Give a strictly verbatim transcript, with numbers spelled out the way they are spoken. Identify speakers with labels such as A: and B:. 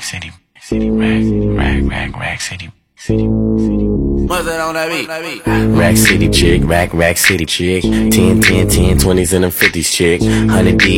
A: city, city, rack, rack, rack, rack city, city, city.
B: What's that on that beat?
A: Rack city chick, rack, rack city chick. ten, ten, ten, twenties and them fifties chick. one hundred D